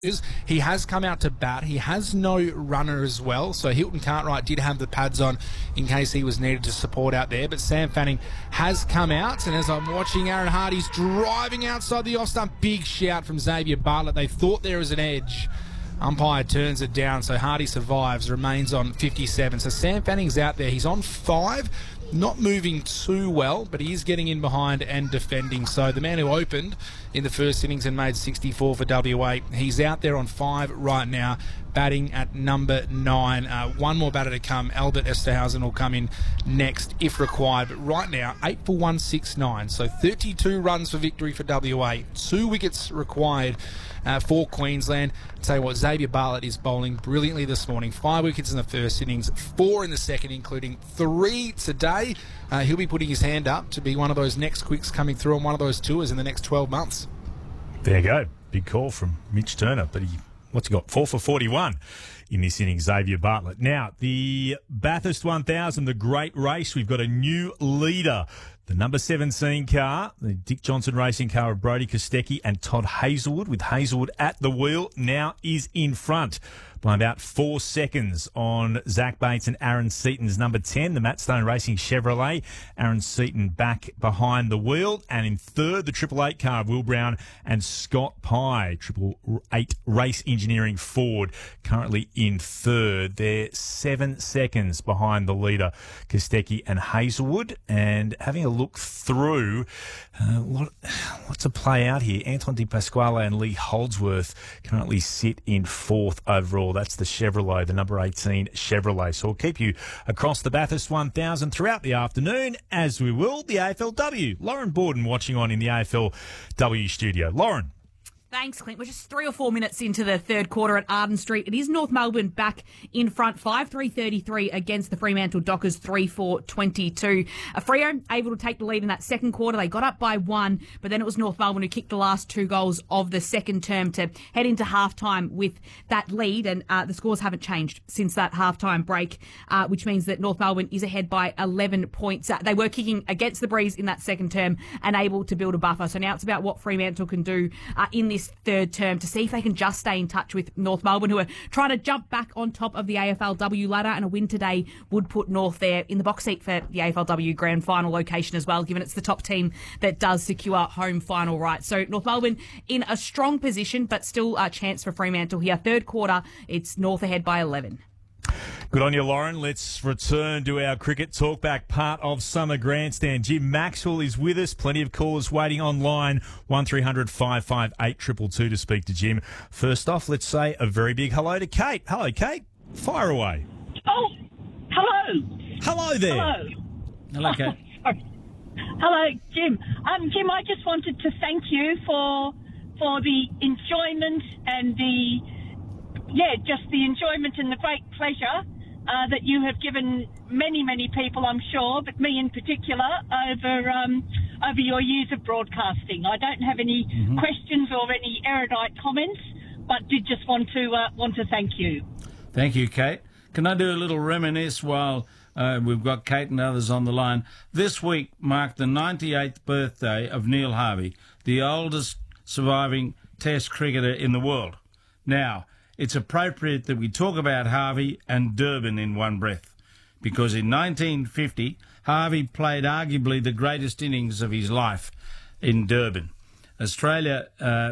He has come out to bat. He has no runner as well, so Hilton Cartwright did have the pads on in case he was needed to support out there, but Sam Fanning has come out, and as I'm watching, Aaron Hardy's driving outside the off stump. Big shout from Xavier Bartlett. They thought there was an edge. Umpire turns it down, so Hardy survives, remains on 57. So Sam Fanning's out there. He's on 5. Not moving too well, but he is getting in behind and defending. So the man who opened in the first innings and made 64 for WA, he's out there on 5 right now, batting at number 9. One more batter to come. Albert Esterhausen will come in next if required. But right now, 8 for 169. So 32 runs for victory for WA. 2 wickets required for Queensland. I'll tell you what, Xavier Bartlett is bowling brilliantly this morning. 5 wickets in the first innings, 4 in the second, including 3 today. He'll be putting his hand up to be one of those next quicks coming through on one of those tours in the next 12 months. There you go. Big call from Mitch Turner, but what's he got? 4 for 41 in this inning, Xavier Bartlett. Now, the Bathurst 1000, the great race. We've got a new leader. The number 17 car, the Dick Johnson Racing car of Brodie Kostecki and Todd Hazelwood, with Hazelwood at the wheel, now is in front by about 4 seconds on Zach Bates and Aaron Seaton's number 10, the Matt Stone Racing Chevrolet. Aaron Seaton back behind the wheel. And in third, the 888 car of Will Brown and Scott Pye. 888 Race Engineering Ford currently in third. They're 7 seconds behind the leader, Kostecki and Hazelwood. And having a look through, lots of play out here. Anton Di Pasquale and Lee Holdsworth currently sit in fourth overall. That's the Chevrolet, the number 18 Chevrolet. So we'll keep you across the Bathurst 1000 throughout the afternoon, as we will the AFLW. Lauren Borden watching on in the AFLW studio. Lauren. Thanks, Clint. We're just 3 or 4 minutes into the third quarter at Arden Street. It is North Melbourne back in front, 5-3-33 against the Fremantle Dockers, 3-4-22. Freo able to take the lead in that second quarter. They got up by 1, but then it was North Melbourne who kicked the last 2 goals of the second term to head into halftime with that lead, and the scores haven't changed since that halftime break, which means that North Melbourne is ahead by 11 points. They were kicking against the breeze in that second term and able to build a buffer. So now it's about what Fremantle can do in this third term to see if they can just stay in touch with North Melbourne, who are trying to jump back on top of the AFLW ladder, and a win today would put North there in the box seat for the AFLW grand final location as well, given it's the top team that does secure home final rights. So North Melbourne in a strong position, but still a chance for Fremantle here. Third quarter, it's North ahead by 11. Good on you, Lauren. Let's return to our cricket talkback part of Summer Grandstand. Jim Maxwell is with us. Plenty of callers waiting online. 1300 558 222 to speak to Jim. First off, let's say a very big hello to Kate. Hello, Kate. Fire away. Oh, hello. Hello there. Hello. Hello, Kate. Hello, Jim. Jim, I just wanted to thank you for the enjoyment and just the enjoyment and the great pleasure that you have given many, many people, I'm sure, but me in particular, over your years of broadcasting. I don't have any questions or any erudite comments, but did just want to thank you. Thank you, Kate. Can I do a little reminisce while we've got Kate and others on the line? This week marked the 98th birthday of Neil Harvey, the oldest surviving Test cricketer in the world. Now, it's appropriate that we talk about Harvey and Durban in one breath, because in 1950, Harvey played arguably the greatest innings of his life in Durban. Australia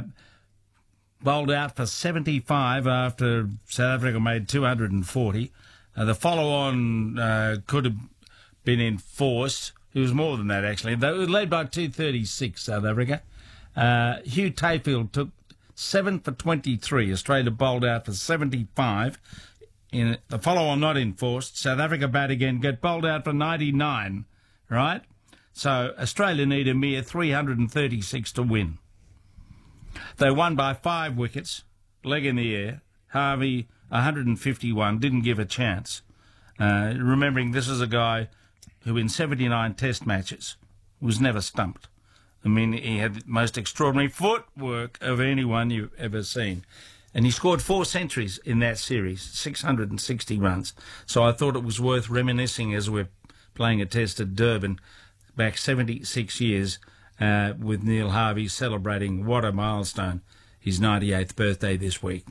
bowled out for 75 after South Africa made 240. The follow-on could have been enforced. It was more than that, actually. They were led by 236, South Africa. Hugh Tayfield took 7 for 23. Australia bowled out for 75. In the follow-on not enforced, South Africa bat again, get bowled out for 99, right? So Australia need a mere 336 to win. They won by 5 wickets, leg in the air. Harvey, 151, didn't give a chance. Remembering this is a guy who in 79 test matches was never stumped. I mean, he had the most extraordinary footwork of anyone you've ever seen. And he scored 4 centuries in that series, 660 runs. So I thought it was worth reminiscing as we're playing a test at Durban back 76 years with Neil Harvey celebrating what a milestone his 98th birthday this week.